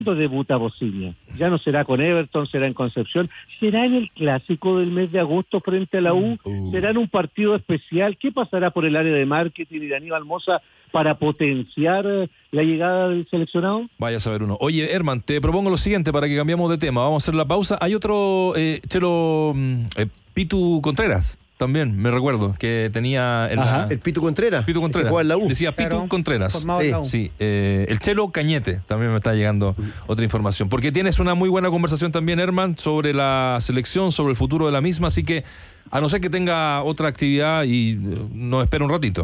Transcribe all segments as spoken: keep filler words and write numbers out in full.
debuta Bosilla? Ya no será con Everton, será en Concepción, será en el clásico del mes de agosto frente a la U, uh. será en un partido especial. ¿Qué pasará por el área de marketing y de Aníbal Mosa para potenciar la llegada del seleccionado? Vaya a saber uno. Oye, Herman, te propongo lo siguiente para que cambiamos de tema. Vamos a hacer la pausa. Hay otro, eh, Chelo, eh, Pitu Contreras. También, me recuerdo, que tenía... El, Ajá, el Pitu Contreras. Pitu Contreras. Que juega en la U. Decía Pitu Claro, Contreras. Sí, sí. Eh, el Chelo Cañete, también me está llegando otra información. Porque tienes una muy buena conversación también, Herman, sobre la selección, sobre el futuro de la misma. Así que, a no ser que tenga otra actividad y eh, nos espera un ratito.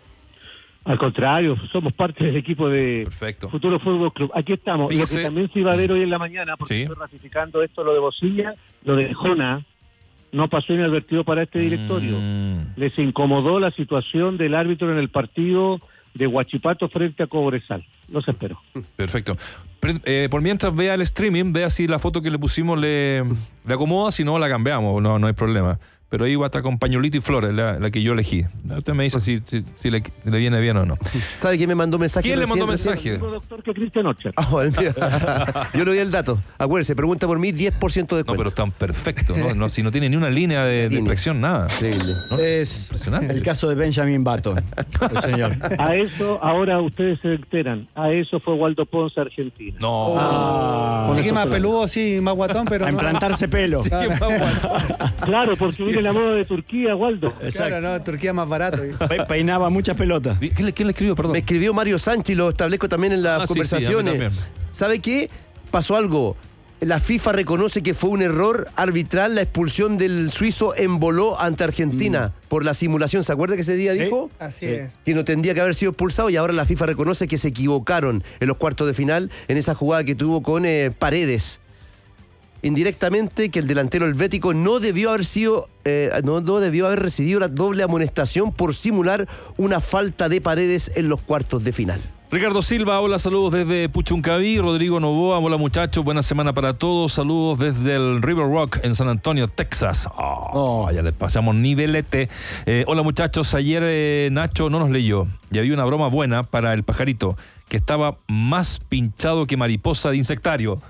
Al contrario, somos parte del equipo de Perfecto. Futuro Fútbol Club. Aquí estamos. Fíjese. Lo que también se iba a ver hoy en la mañana, porque Sí. estoy ratificando esto, lo de Bosilla, lo de Jona, no pasó inadvertido para este directorio. Mm. Les incomodó la situación del árbitro en el partido de Huachipato frente a Cobresal. Los espero. Perfecto. Pero, eh, por mientras vea el streaming, vea si la foto que le pusimos le, le acomoda, si no la cambiamos, no, no hay problema. Pero ahí va a estar con pañuelito y flores, la, la que yo elegí. Usted me dice si, si, si, le, si le viene bien o no. ¿Sabe quién me mandó mensaje? ¿Quién le recién, mandó recién? mensaje? El mismo doctor que Cristian Ocher. Oh, el mío. Yo le doy el dato. Acuérdese, pregunta por mí, diez por ciento de No, descuento. pero están perfectos, ¿no? No, si no tiene ni una línea de, de Línea. impresión, nada. Increíble. ¿No? Es Impresionante. el caso de Benjamin Button, el señor. A eso, ahora ustedes se enteran, a eso fue Waldo Ponce, Argentina. No. Ah, Con el más peludo, sí, más guatón, pero. a no- implantarse pelo. ¿Qué más guato? Claro, porque viene la moda de Turquía, Waldo. Claro, no, Turquía más barato. Pe- Peinaba muchas pelotas. ¿Quién le, quién le escribió? Perdón. Me escribió Mario Sánchez y lo establezco también en las Ah, sí, sí, a mí conversaciones. también. ¿Sabe qué? Pasó algo. La FIFA reconoce que fue un error arbitral la expulsión del suizo en Boló ante Argentina Mm. por la simulación. ¿Se acuerda que ese día Sí. dijo? Así Sí. es. Que no tendría que haber sido expulsado y ahora la FIFA reconoce que se equivocaron en los cuartos de final en esa jugada que tuvo con eh, Paredes. Indirectamente que el delantero helvético no debió haber sido eh, no, no debió haber recibido la doble amonestación por simular una falta de Paredes en los cuartos de final. Ricardo Silva, hola, saludos desde Puchuncaví. Rodrigo Novoa, hola muchachos, buena semana para todos. Saludos desde el River Rock en San Antonio, Texas. Oh, Oh. Ya le pasamos nivelete. Eh, hola muchachos, ayer eh, Nacho no nos leyó y había una broma buena para el pajarito, que estaba más pinchado que mariposa de insectario.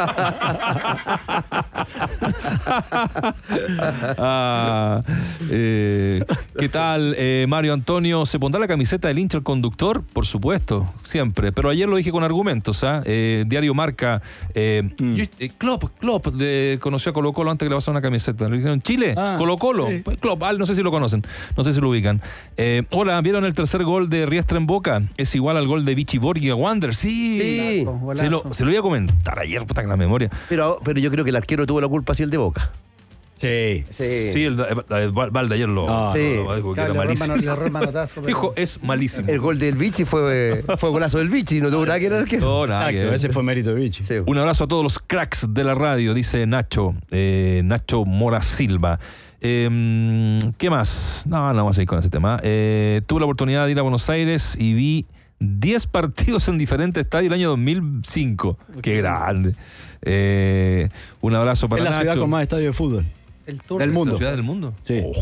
Ah, eh, ¿Qué tal, eh, Mario Antonio? ¿Se pondrá la camiseta del hincha al conductor? Por supuesto, siempre. Pero ayer lo dije con argumentos. ¿ah? Eh, Diario Marca. Eh, Mm. yo- eh, Klopp, Klopp de, conoció a Colo Colo antes que le pasara una camiseta. Le dijeron, ¿Chile? Ah, Colo Colo. sí. Pues Klopp, ah, no sé si lo conocen, no sé si lo ubican. Eh, hola, ¿vieron el tercer gol de Riestra en Boca? Es igual al gol de Vichy Borghi a Wander. Sí. Sí. Golazo, golazo. Se lo, se lo iba a comentar ayer, puta que la memoria. Pero, pero yo creo que el arquero tuvo la culpa, sí, el de Boca. Sí. Sí. Sí, el, de- el de Valde ayer lo, Ah, sí. lo- lo dijo que Claro, era le malísimo. roban- le roban manotazo, pero- Dijo, es malísimo. El gol del Vichy fue, fue golazo del Vichy, no tuvo nada que ver el arquero. No, nada que Exacto, ver. ese fue mérito de Vichy. Sí. Un abrazo a todos los cracks de la radio, dice Nacho, eh, Nacho Mora Silva. Eh, ¿Qué más? No, no vamos a ir con ese tema. Eh, tuve la oportunidad de ir a Buenos Aires y vi diez partidos en diferentes estadios el año dos mil cinco. Qué grande. Eh, un abrazo para Es la Nacho. ciudad con más estadios de fútbol. El tour Del de- mundo. ¿La ciudad del mundo? Sí. Oh.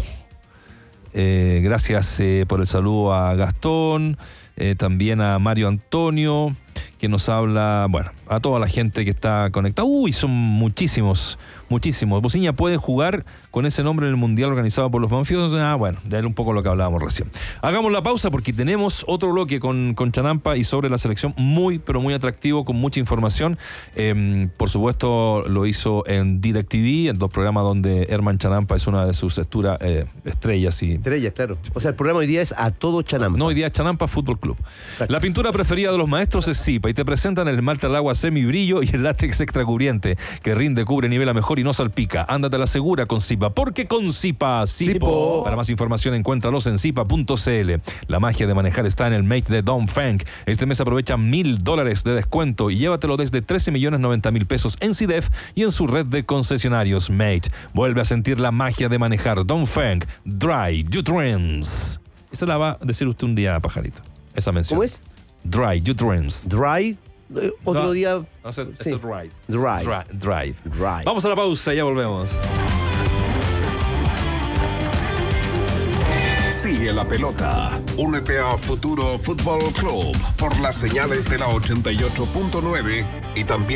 Eh, gracias eh, por el saludo a Gastón, eh, también a Mario Antonio, que nos habla, bueno, a toda la gente que está conectada. Uy, son muchísimos, muchísimos. Bociña puede jugar con ese nombre en el Mundial organizado por los Banfios. Ah, bueno, ya era un poco lo que hablábamos recién. Hagamos la pausa porque tenemos otro bloque con, con Chanampa y sobre la selección muy, pero muy atractivo, con mucha información. Eh, por supuesto, lo hizo en DirecTV, en dos programas donde Herman Chanampa es una de sus estura, eh, estrellas y Estrellas, claro. O sea, el programa hoy día es A Todo Chanampa. no, hoy día Chanampa Fútbol Club. Exacto. La pintura preferida de los maestros es Zipa y te presentan el esmalte al agua semibrillo y el látex extra cubriente que rinde, cubre, nivela mejor y no salpica. Ándate a la segura con Zipa, porque con Zipa, Zipo. Zipo. Para más información encuéntralos en zipa punto c l. La magia de manejar está en el Mate de Don Feng. Este mes aprovecha mil dólares de descuento y llévatelo desde trece millones noventa mil pesos en C I D E F y en su red de concesionarios Mate. Vuelve a sentir la magia de manejar. Don Feng, Dry Your Dreams. Esa la va a decir usted un día, pajarito. Esa mención. ¿Cómo es? Dry Your Dreams. Dry. eh, otro No, día. No, ese- ese Sí. es right. Dry. Dry. Drive. Dry. Vamos a la pausa y ya volvemos. Sigue Pégale a la pelota. Únete a Futuro Fútbol Club por las señales de la ochenta y ocho punto nueve y también